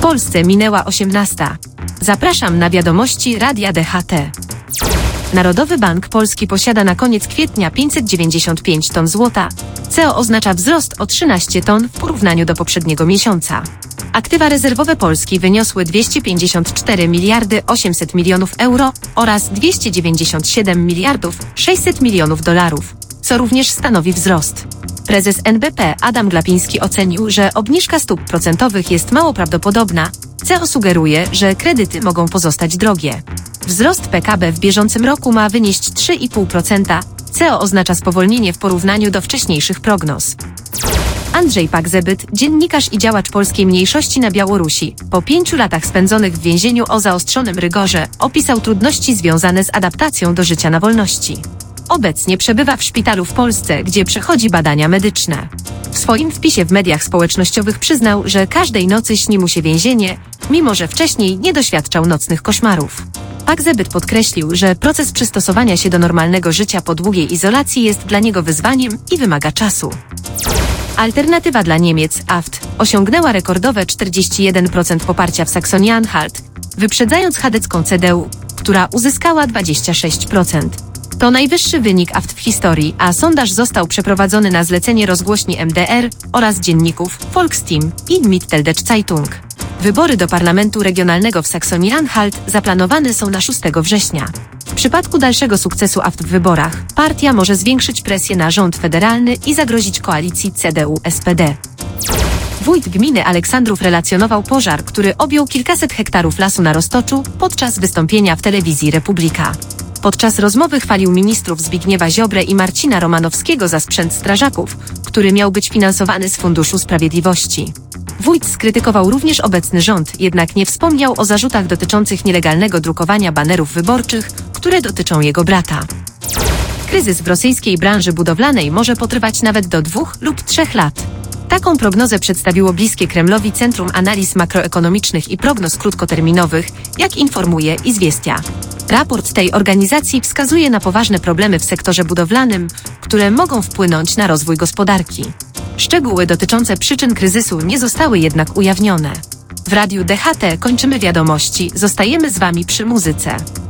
Polsce minęła 18. Zapraszam na wiadomości Radia DHT. Narodowy Bank Polski posiada na koniec kwietnia 595 ton złota, co oznacza wzrost o 13 ton w porównaniu do poprzedniego miesiąca. Aktywa rezerwowe Polski wyniosły 254 miliardy 800 milionów euro oraz 297 miliardów 600 milionów dolarów, co również stanowi wzrost. Prezes NBP Adam Glapiński ocenił, że obniżka stóp procentowych jest mało prawdopodobna, co sugeruje, że kredyty mogą pozostać drogie. Wzrost PKB w bieżącym roku ma wynieść 3,5%, co oznacza spowolnienie w porównaniu do wcześniejszych prognoz. Andrzej Pagzebyt, dziennikarz i działacz polskiej mniejszości na Białorusi, po 5 latach spędzonych w więzieniu o zaostrzonym rygorze, opisał trudności związane z adaptacją do życia na wolności. Obecnie przebywa w szpitalu w Polsce, gdzie przechodzi badania medyczne. W swoim wpisie w mediach społecznościowych przyznał, że każdej nocy śni mu się więzienie, mimo że wcześniej nie doświadczał nocnych koszmarów. Pagzebyt podkreślił, że proces przystosowania się do normalnego życia po długiej izolacji jest dla niego wyzwaniem i wymaga czasu. Alternatywa dla Niemiec, AfD, osiągnęła rekordowe 41% poparcia w Saksonii-Anhalt, wyprzedzając chadecką CDU, która uzyskała 26%. To najwyższy wynik AfD w historii, a sondaż został przeprowadzony na zlecenie rozgłośni MDR oraz dzienników Volksstimme i Mitteldeutsche Zeitung. Wybory do Parlamentu Regionalnego w Saksonii-Anhalt zaplanowane są na 6 września. W przypadku dalszego sukcesu AfD w wyborach, partia może zwiększyć presję na rząd federalny i zagrozić koalicji CDU-SPD. Wójt gminy Aleksandrów relacjonował pożar, który objął kilkaset hektarów lasu na Roztoczu podczas wystąpienia w telewizji Republika. Podczas rozmowy chwalił ministrów Zbigniewa Ziobrę i Marcina Romanowskiego za sprzęt strażaków, który miał być finansowany z Funduszu Sprawiedliwości. Wójt skrytykował również obecny rząd, jednak nie wspomniał o zarzutach dotyczących nielegalnego drukowania banerów wyborczych, które dotyczą jego brata. Kryzys w rosyjskiej branży budowlanej może potrwać nawet do 2 lub 3 lat. Taką prognozę przedstawiło bliskie Kremlowi Centrum Analiz Makroekonomicznych i Prognoz Krótkoterminowych, jak informuje Izwiestia. Raport tej organizacji wskazuje na poważne problemy w sektorze budowlanym, które mogą wpłynąć na rozwój gospodarki. Szczegóły dotyczące przyczyn kryzysu nie zostały jednak ujawnione. W Radiu DHT kończymy wiadomości, zostajemy z Wami przy muzyce.